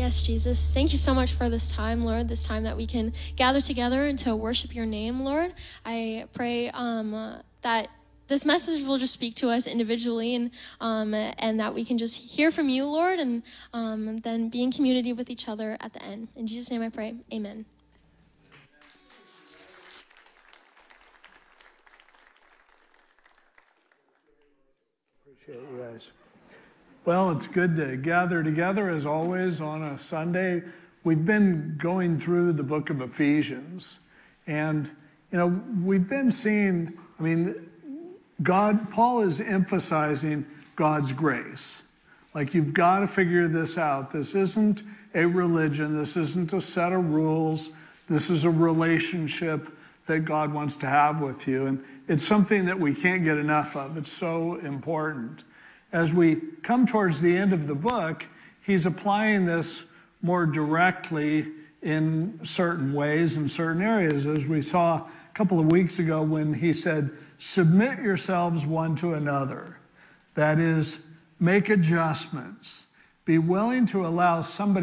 Yes, Jesus. Thank you so much for this time, Lord, this time that we can gather together and to worship your name, Lord. I pray that this message will just speak to us individually and that we can just hear from you, Lord, and then be in community with each other at the end. In Jesus' name I pray, amen. Appreciate you guys. Well, it's good to gather together as always on a Sunday. We've been going through the book of Ephesians, and we've been seeing, Paul is emphasizing God's grace. Like, you've got to figure this out. This isn't a religion. This isn't a set of rules. This is a relationship that God wants to have with you. And it's something that we can't get enough of. It's so important. As we come towards the end of the book, he's applying this more directly in certain ways, in certain areas, as we saw a couple of weeks ago when he said, submit yourselves one to another. That is, make adjustments. Be willing to allow somebody